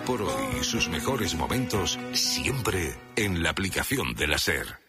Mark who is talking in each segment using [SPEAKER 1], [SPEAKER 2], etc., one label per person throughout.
[SPEAKER 1] por hoy y sus mejores momentos siempre en la aplicación de la SER.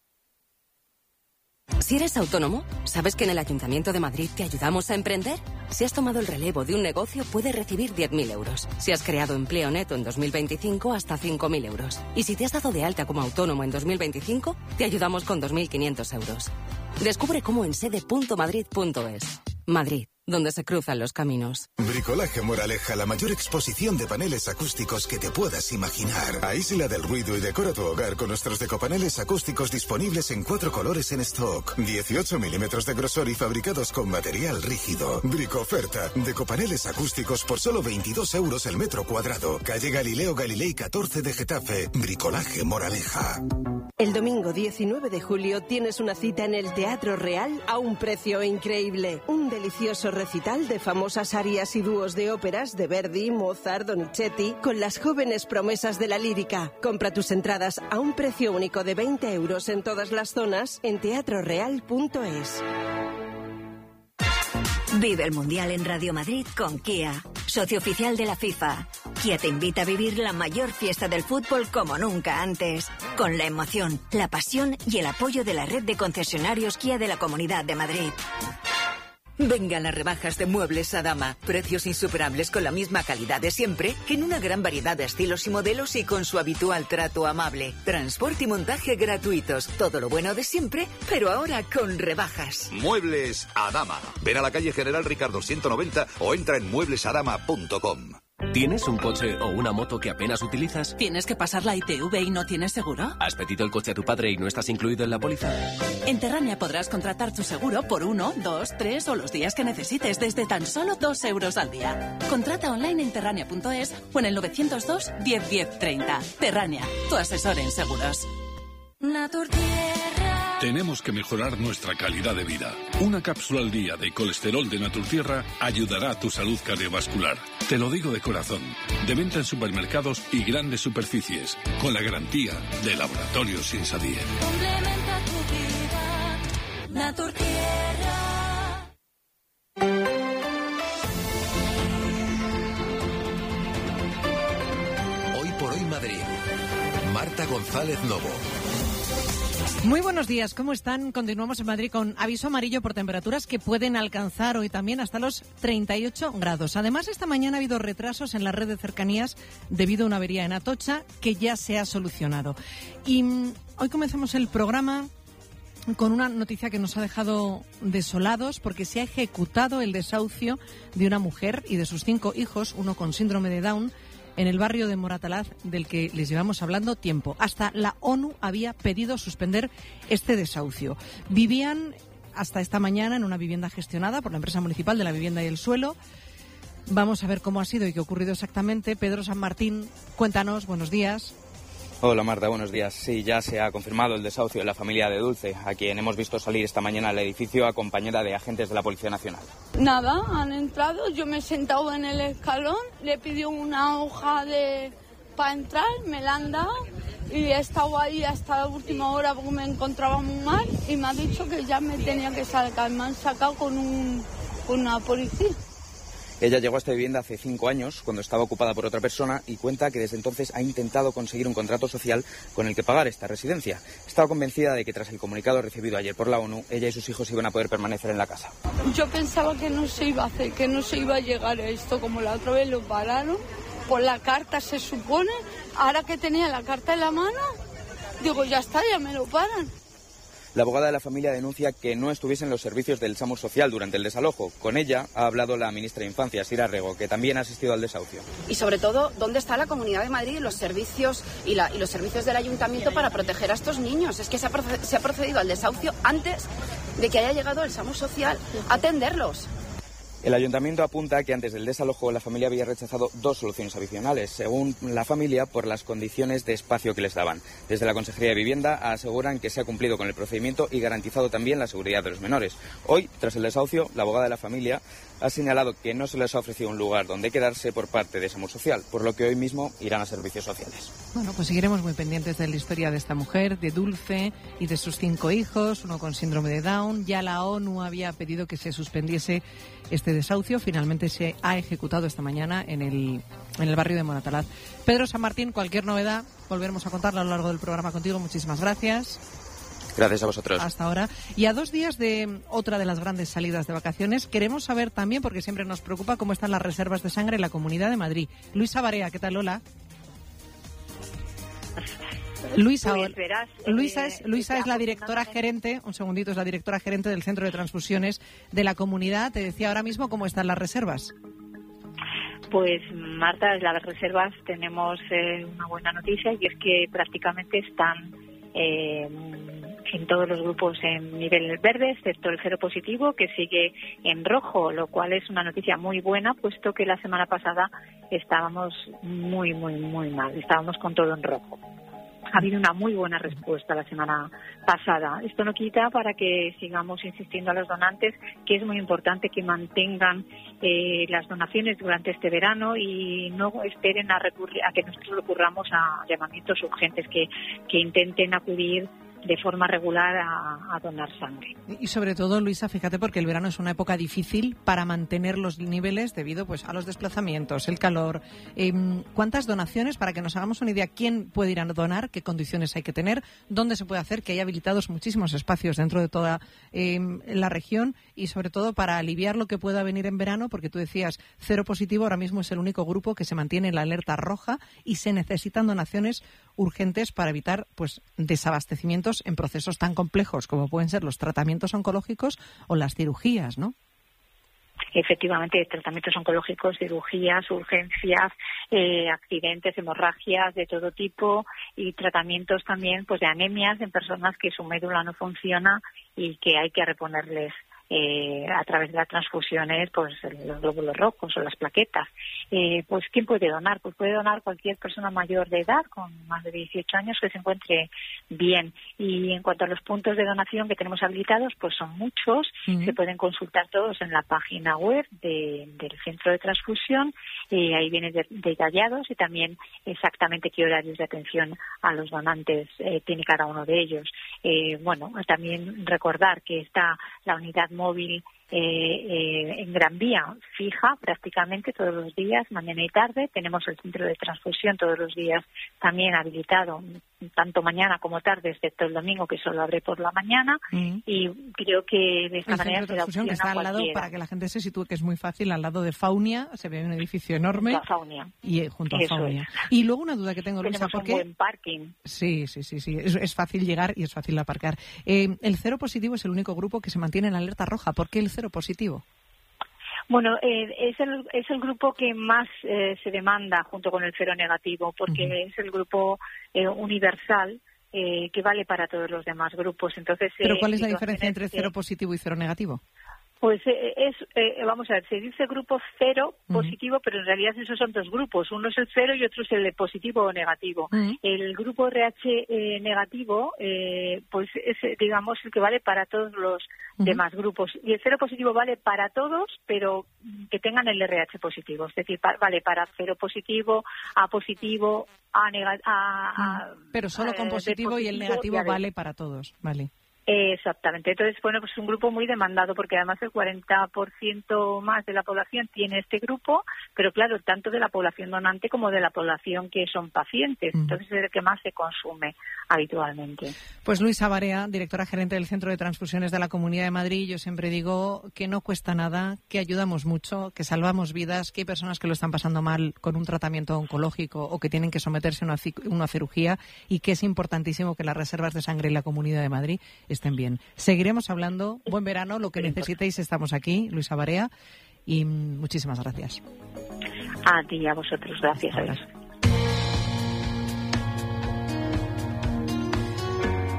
[SPEAKER 2] Si eres autónomo, ¿sabes que en el Ayuntamiento de Madrid te ayudamos a emprender? Si has tomado el relevo de un negocio, puedes recibir 10.000 euros. Si has creado empleo neto en 2025, hasta 5.000 euros. Y si te has dado de alta como autónomo en 2025, te ayudamos con 2.500 euros. Descubre cómo en sede.madrid.es. Madrid, donde se cruzan los caminos.
[SPEAKER 3] Bricolaje Moraleja, la mayor exposición de paneles acústicos que te puedas imaginar. Aísla del ruido y decora tu hogar con nuestros decopaneles acústicos disponibles en 4 colores en stock. 18 milímetros de grosor y fabricados con material rígido. Bricoferta, decopaneles acústicos por solo 22 euros el metro cuadrado. Calle Galileo Galilei 14 de Getafe. Bricolaje Moraleja.
[SPEAKER 4] El domingo 19 de julio tienes una cita en el Teatro Real a un precio increíble. Un delicioso recital de famosas arias y dúos de óperas de Verdi, Mozart, Donizetti, con las jóvenes promesas de la lírica. Compra tus entradas a un precio único de 20 euros en todas las zonas en teatroreal.es.
[SPEAKER 5] Vive el Mundial en Radio Madrid con Kia, socio oficial de la FIFA. Kia te invita a vivir la mayor fiesta del fútbol como nunca antes, con la emoción, la pasión y el apoyo de la red de concesionarios Kia de la Comunidad de Madrid.
[SPEAKER 6] Vengan las rebajas de Muebles Adama. Precios insuperables con la misma calidad de siempre, en una gran variedad de estilos y modelos y con su habitual trato amable. Transporte y montaje gratuitos. Todo lo bueno de siempre, pero ahora con rebajas.
[SPEAKER 7] Muebles Adama. Ven a la calle General Ricardo 190 o entra en mueblesadama.com.
[SPEAKER 8] ¿Tienes un coche o una moto que apenas utilizas?
[SPEAKER 9] ¿Tienes que pasar la ITV y no tienes seguro?
[SPEAKER 8] ¿Has pedido el coche a tu padre y no estás incluido en la póliza?
[SPEAKER 9] En Terrania podrás contratar tu seguro por 1, 2, 3 o los días que necesites desde tan solo 2 euros al día. Contrata online en terrania.es o en el 902 10 10 30. Terrania, tu asesor en seguros.
[SPEAKER 10] Tenemos que mejorar nuestra calidad de vida. Una cápsula al día de colesterol de Naturtierra ayudará a tu salud cardiovascular. Te lo digo de corazón. De venta en supermercados y grandes superficies, con la garantía de Laboratorios Insadier.
[SPEAKER 11] Complementa tu vida, Naturtierra.
[SPEAKER 12] Hoy por hoy Madrid. Marta González Novo.
[SPEAKER 13] Muy buenos días, ¿cómo están? Continuamos en Madrid con aviso amarillo por temperaturas que pueden alcanzar hoy también hasta los 38 grados. Además, esta mañana ha habido retrasos en la red de cercanías debido a una avería en Atocha que ya se ha solucionado. Y hoy comenzamos el programa con una noticia que nos ha dejado desolados porque se ha ejecutado el desahucio de una mujer y de sus 5 hijos, uno con síndrome de Down, en el barrio de Moratalaz, del que les llevamos hablando tiempo. Hasta la ONU había pedido suspender este desahucio. Vivían hasta esta mañana en una vivienda gestionada por la empresa municipal de la vivienda y el suelo. Vamos a ver cómo ha sido y qué ha ocurrido exactamente. Pedro San Martín, cuéntanos, buenos días.
[SPEAKER 14] Hola Marta, buenos días. Sí, ya se ha confirmado el desahucio de la familia de Dulce, a quien hemos visto salir esta mañana al edificio acompañada de agentes de la Policía Nacional.
[SPEAKER 15] Nada, han entrado, yo me he sentado en el escalón, le pidió una hoja para entrar, me la han dado y he estado ahí hasta la última hora porque me encontraba muy mal y me ha dicho que ya me tenía que sacar, me han sacado con una policía.
[SPEAKER 14] Ella llegó a esta vivienda hace 5 años, cuando estaba ocupada por otra persona, y cuenta que desde entonces ha intentado conseguir un contrato social con el que pagar esta residencia. Estaba convencida de que tras el comunicado recibido ayer por la ONU, ella y sus hijos iban a poder permanecer en la casa.
[SPEAKER 15] Yo pensaba que no se iba a hacer, que no se iba a llegar a esto, como la otra vez lo pararon, por la carta se supone, ahora que tenía la carta en la mano, digo ya está, ya me lo paran.
[SPEAKER 14] La abogada de la familia denuncia que no estuviesen los servicios del SAMUR Social durante el desalojo. Con ella ha hablado la ministra de Infancia, Sira Rego, que también ha asistido al desahucio.
[SPEAKER 16] Y sobre todo, ¿dónde está la Comunidad de Madrid y los servicios y los servicios del Ayuntamiento para proteger a estos niños? Es que se ha procedido al desahucio antes de que haya llegado el SAMUR Social a atenderlos.
[SPEAKER 14] El ayuntamiento apunta que antes del desalojo la familia había rechazado 2 soluciones adicionales, según la familia, por las condiciones de espacio que les daban. Desde la Consejería de Vivienda aseguran que se ha cumplido con el procedimiento y garantizado también la seguridad de los menores. Hoy, tras el desahucio, la abogada de la familia ha señalado que no se les ha ofrecido un lugar donde quedarse por parte de SAMUR Social, por lo que hoy mismo irán a servicios sociales.
[SPEAKER 13] Bueno, pues seguiremos muy pendientes de la historia de esta mujer, de Dulce y de sus 5 hijos, uno con síndrome de Down. Ya la ONU había pedido que se suspendiese este desahucio. Finalmente se ha ejecutado esta mañana en el barrio de Moratalaz. Pedro San Martín, cualquier novedad volveremos a contarla a lo largo del programa contigo. Muchísimas gracias.
[SPEAKER 14] Gracias a vosotros.
[SPEAKER 13] Hasta ahora. Y a 2 días de otra de las grandes salidas de vacaciones, queremos saber también, porque siempre nos preocupa, cómo están las reservas de sangre en la Comunidad de Madrid. Luisa Barea, ¿qué tal? Hola. Luisa,
[SPEAKER 17] pues verás,
[SPEAKER 13] Luisa es la directora gerente, un segundito, es la directora gerente del Centro de Transfusiones de la Comunidad. Te decía ahora mismo cómo están las reservas.
[SPEAKER 17] Pues Marta, las reservas tenemos una buena noticia, y es que prácticamente están en todos los grupos en nivel verde, excepto el cero positivo, que sigue en rojo, lo cual es una noticia muy buena, puesto que la semana pasada estábamos muy mal, estábamos con todo en rojo. Ha habido una muy buena respuesta la semana pasada. Esto no quita para que sigamos insistiendo a los donantes que es muy importante que mantengan las donaciones durante este verano y no esperen a que nosotros recurramos a llamamientos urgentes, que intenten acudir de forma regular a donar sangre.
[SPEAKER 13] Y sobre todo, Luisa, fíjate, porque el verano es una época difícil para mantener los niveles debido pues a los desplazamientos, el calor. ¿Cuántas donaciones? Para que nos hagamos una idea, ¿quién puede ir a donar? ¿Qué condiciones hay que tener? ¿Dónde se puede hacer? Que hay habilitados muchísimos espacios dentro de toda la región, y sobre todo para aliviar lo que pueda venir en verano, porque tú decías, cero positivo ahora mismo es el único grupo que se mantiene en la alerta roja y se necesitan donaciones urgentes para evitar pues desabastecimientos en procesos tan complejos como pueden ser los tratamientos oncológicos o las cirugías, ¿no?
[SPEAKER 17] Efectivamente, tratamientos oncológicos, cirugías, urgencias, accidentes, hemorragias de todo tipo, y tratamientos también pues de anemias en personas que su médula no funciona y que hay que reponerles a través de las transfusiones pues los glóbulos rojos o las plaquetas. Pues ¿quién puede donar? Pues puede donar cualquier persona mayor de edad con más de 18 años que se encuentre bien. Y en cuanto a los puntos de donación que tenemos habilitados, pues son muchos. Se pueden consultar todos en la página web del Centro de Transfusión. Ahí vienen detallados, y también exactamente qué horarios de atención a los donantes tiene cada uno de ellos. Bueno, también recordar que está la unidad móvil en Gran Vía, fija prácticamente todos los días, mañana y tarde. Tenemos el centro de transfusión todos los días también habilitado, tanto mañana como tarde, excepto el domingo, que solo abre por la mañana. Y creo que de esta manera
[SPEAKER 13] se da opción que está al lado, para que la gente se sitúe, que es muy fácil, al lado de Faunia, se ve un edificio enorme.
[SPEAKER 17] Junto a Faunia.
[SPEAKER 13] Y junto a Faunia. Y luego una duda que tengo, Luisa,
[SPEAKER 17] porque un buen parking.
[SPEAKER 13] Sí. Es fácil llegar y es fácil aparcar. El cero positivo es el único grupo que se mantiene en alerta roja. ¿Por qué el cero positivo?
[SPEAKER 17] Bueno, es el grupo que más se demanda junto con el cero negativo, porque es el grupo universal que vale para todos los demás grupos. Entonces,
[SPEAKER 13] ¿pero cuál es la diferencia entre cero positivo y cero negativo?
[SPEAKER 17] Pues vamos a ver, se dice grupo cero positivo, pero en realidad esos son dos grupos. Uno es el cero y otro es el positivo o negativo. El grupo RH negativo, pues es, digamos, el que vale para todos los demás grupos. Y el cero positivo vale para todos, pero que tengan el RH positivo. Es decir, vale para cero positivo, A positivo, A negativo.
[SPEAKER 13] Pero solo con positivo, y el negativo vale para todos, vale.
[SPEAKER 17] Exactamente. Entonces, bueno, pues es un grupo muy demandado, porque además el 40% más de la población tiene este grupo, pero claro, tanto de la población donante como de la población que son pacientes. Entonces es el que más se consume habitualmente.
[SPEAKER 13] Pues Luisa Barea, directora gerente del Centro de Transfusiones de la Comunidad de Madrid. Yo siempre digo que no cuesta nada, que ayudamos mucho, que salvamos vidas, que hay personas que lo están pasando mal con un tratamiento oncológico o que tienen que someterse a una cirugía, y que es importantísimo que las reservas de sangre en la Comunidad de Madrid estén bien. Seguiremos hablando. Buen verano, lo que necesitéis, estamos aquí. Luisa Barea, y muchísimas gracias.
[SPEAKER 17] A ti y a vosotros, gracias.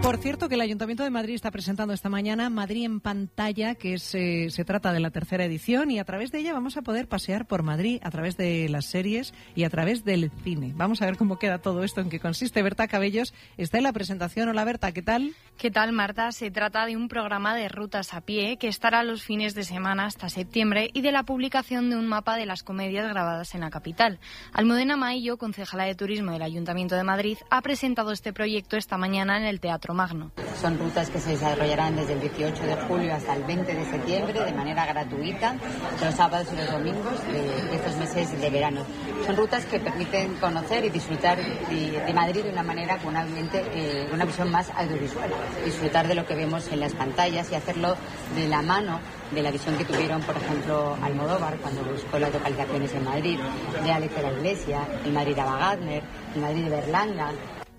[SPEAKER 13] Por cierto, que el Ayuntamiento de Madrid está presentando esta mañana Madrid en pantalla, que se trata de la tercera edición, y a través de ella vamos a poder pasear por Madrid a través de las series y a través del cine. Vamos a ver cómo queda todo esto, en qué consiste. Berta Cabellos está en la presentación. Hola Berta, ¿qué tal?
[SPEAKER 18] ¿Qué tal, Marta? Se trata de un programa de rutas a pie que estará los fines de semana hasta septiembre y de la publicación de un mapa de las comedias grabadas en la capital. Almudena Maillo, concejala de Turismo del Ayuntamiento de Madrid, ha presentado este proyecto esta mañana en el Teatro Magno.
[SPEAKER 19] Son rutas que se desarrollarán desde el 18 de julio hasta el 20 de septiembre de manera gratuita, los sábados y los domingos de estos meses de verano. Son rutas que permiten conocer y disfrutar de Madrid de una manera con una visión más audiovisual, disfrutar de lo que vemos en las pantallas y hacerlo de la mano de la visión que tuvieron, por ejemplo, Almodóvar cuando buscó las localizaciones en Madrid, de Alex de la Iglesia, el Madrid de Ava Gardner, el Madrid de Berlanga.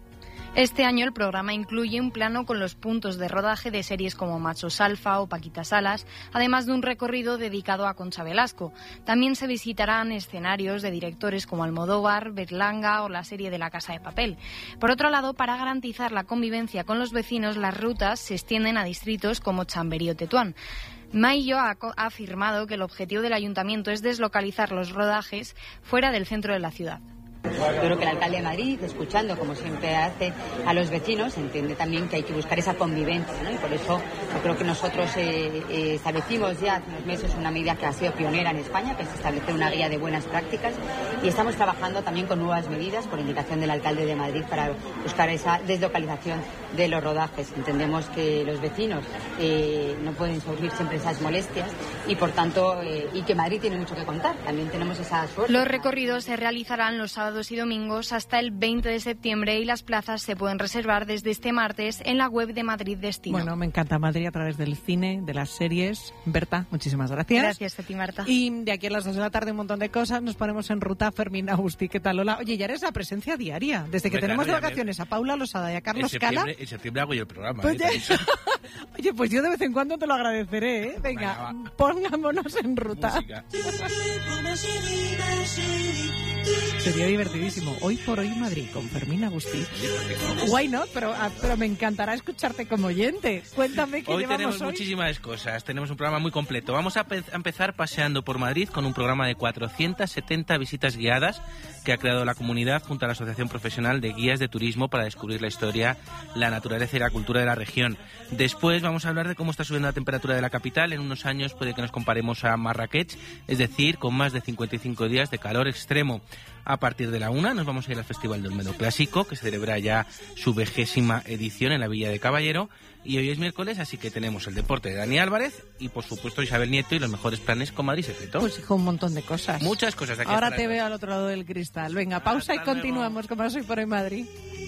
[SPEAKER 18] Este año el programa incluye un plano con los puntos de rodaje de series como Machos Alfa o Paquita Salas, además de un recorrido dedicado a Concha Velasco. También se visitarán escenarios de directores como Almodóvar, Berlanga o la serie de La Casa de Papel. Por otro lado, para garantizar la convivencia con los vecinos, las rutas se extienden a distritos como Chamberí o Tetuán. Maillo ha afirmado que el objetivo del ayuntamiento es deslocalizar los rodajes fuera del centro de la ciudad.
[SPEAKER 19] Yo creo que el alcalde de Madrid, escuchando como siempre hace a los vecinos, entiende también que hay que buscar esa convivencia, ¿no? Y por eso yo creo que nosotros establecimos ya hace unos meses una medida que ha sido pionera en España, que es establecer una guía de buenas prácticas, y estamos trabajando también con nuevas medidas por indicación del alcalde de Madrid para buscar esa deslocalización de los rodajes. Entendemos que los vecinos no pueden sufrir siempre esas molestias y por tanto y que Madrid tiene mucho que contar. También tenemos esa suerte.
[SPEAKER 18] Los recorridos se realizarán los sábados y domingos hasta el 20 de septiembre y las plazas se pueden reservar desde este martes en la web de Madrid Destino.
[SPEAKER 13] Bueno, me encanta Madrid a través del cine, de las series. Berta, muchísimas gracias.
[SPEAKER 18] Gracias a ti, Marta.
[SPEAKER 13] Y de aquí a las 2 de la tarde un montón de cosas. Nos ponemos en ruta. Fermín Agustí, ¿qué tal? Hola. Oye, ya eres la presencia diaria. Desde que tenemos de vacaciones a Paula Losada y a Carlos Cala.
[SPEAKER 20] En septiembre hago yo el programa.
[SPEAKER 13] Oye, pues yo de vez en cuando te lo agradeceré, ¿eh? Venga, pongámonos en ruta. Sería divertidísimo. Hoy por hoy Madrid con Fermín Agustí. Why not? Pero me encantará escucharte como oyente. Cuéntame qué
[SPEAKER 20] hoy
[SPEAKER 13] llevamos
[SPEAKER 20] tenemos muchísimas cosas. Tenemos un programa muy completo. Vamos a empezar paseando por Madrid con un programa de 470 visitas guiadas que ha creado la comunidad junto a la Asociación Profesional de Guías de Turismo para descubrir la historia, la naturaleza y la cultura de la región. Después vamos a hablar de cómo está subiendo la temperatura de la capital. En unos años puede que nos comparemos a Marrakech, es decir, con más de 55 días de calor extremo. A partir de la 1 nos vamos a ir al Festival del Olmedo Clásico, que celebra ya su 20ª edición en la Villa de Caballero. Y hoy es miércoles, así que tenemos el deporte de Dani Álvarez y, por supuesto, Isabel Nieto y los mejores planes con Madrid Secreto.
[SPEAKER 13] Pues hijo, un montón de cosas.
[SPEAKER 20] Muchas cosas de aquí.
[SPEAKER 13] Ahora te veo al otro lado del cristal. Venga, pausa y continuamos con Más Hoy por Hoy Madrid.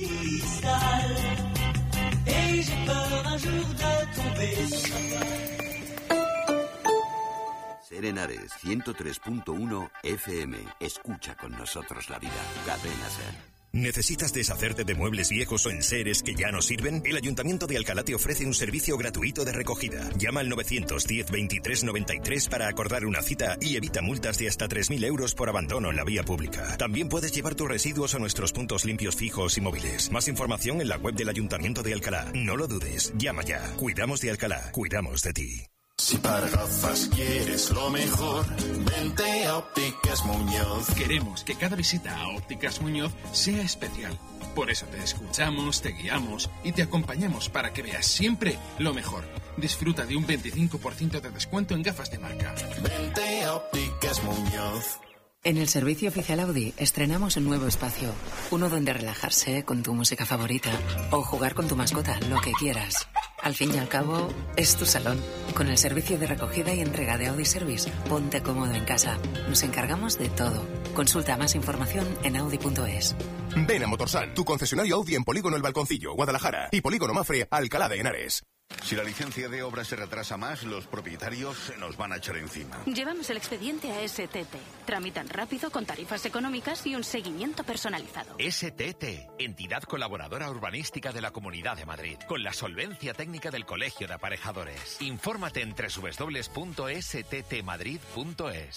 [SPEAKER 21] Ser Henares 103.1 FM. Escucha con nosotros la vida. Cadena Ser.
[SPEAKER 22] ¿Necesitas deshacerte de muebles viejos o enseres que ya no sirven? El Ayuntamiento de Alcalá te ofrece un servicio gratuito de recogida. Llama al 910 23 93 para acordar una cita y evita multas de hasta 3.000 euros por abandono en la vía pública. También puedes llevar tus residuos a nuestros puntos limpios fijos y móviles. Más información en la web del Ayuntamiento de Alcalá. No lo dudes, llama ya. Cuidamos de Alcalá, cuidamos de ti.
[SPEAKER 23] Si para gafas quieres lo mejor, vente a Ópticas Muñoz.
[SPEAKER 24] Queremos que cada visita a Ópticas Muñoz sea especial. Por eso te escuchamos, te guiamos y te acompañamos para que veas siempre lo mejor. Disfruta de un 25% de descuento en gafas de marca.
[SPEAKER 23] Vente a Ópticas Muñoz.
[SPEAKER 25] En el servicio oficial Audi estrenamos un nuevo espacio. Uno donde relajarse con tu música favorita o jugar con tu mascota, lo que quieras. Al fin y al cabo, es tu salón. Con el servicio de recogida y entrega de Audi Service, ponte cómodo en casa. Nos encargamos de todo. Consulta más información en audi.es.
[SPEAKER 26] Ven a Motorsan, tu concesionario Audi en Polígono El Balconcillo, Guadalajara, y Polígono Mafre, Alcalá de Henares.
[SPEAKER 27] Si la licencia de obra se retrasa más, los propietarios se nos van a echar encima.
[SPEAKER 28] Llevamos el expediente a STT. Tramitan rápido, con tarifas económicas y un seguimiento personalizado.
[SPEAKER 29] STT, entidad colaboradora urbanística de la Comunidad de Madrid, con la solvencia técnica del Colegio de Aparejadores. Infórmate en www.sttmadrid.es.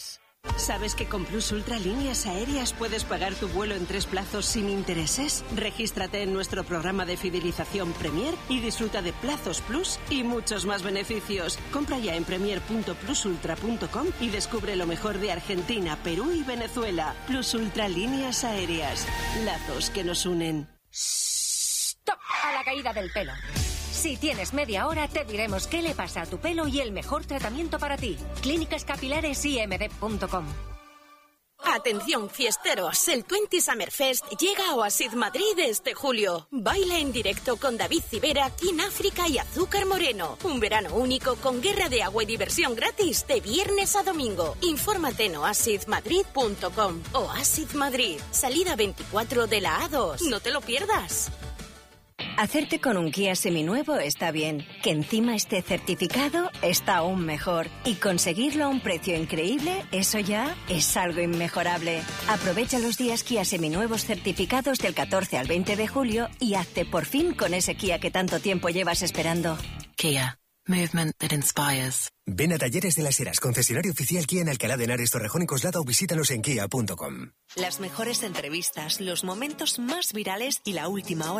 [SPEAKER 1] ¿Sabes que con Plus Ultra Líneas Aéreas puedes pagar tu vuelo en 3 plazos sin intereses? Regístrate en nuestro programa de fidelización Premier y disfruta de plazos Plus y muchos más beneficios. Compra ya en premier.plusultra.com y descubre lo mejor de Argentina, Perú y Venezuela. Plus Ultra Líneas Aéreas. Lazos que nos unen.
[SPEAKER 2] ¡Stop! A la caída del pelo. Si tienes media hora, te diremos qué le pasa a tu pelo y el mejor tratamiento para ti. clínicascapilaresimd.com.
[SPEAKER 3] Atención fiesteros, el 20 Summer Fest llega a Oasis Madrid este julio. Baila en directo con David Civera, King África y Azúcar Moreno. Un verano único con guerra de agua y diversión gratis de viernes a domingo. Infórmate en oasismadrid.com. Oasis Madrid, salida 24 de la A2. No te lo pierdas.
[SPEAKER 2] Hacerte con un Kia seminuevo está bien, que encima esté certificado está aún mejor, y conseguirlo a un precio increíble, eso ya es algo inmejorable. Aprovecha los días Kia seminuevos certificados del 14 al 20 de julio y hazte por fin con ese Kia que tanto tiempo llevas esperando.
[SPEAKER 25] Kia. Movement that inspires.
[SPEAKER 4] Ven a Talleres de las Heras, concesionario oficial Kia en Alcalá de Henares, Torrejón y Coslada, o visítanos en kia.com.
[SPEAKER 5] Las mejores entrevistas, los momentos más virales y la última hora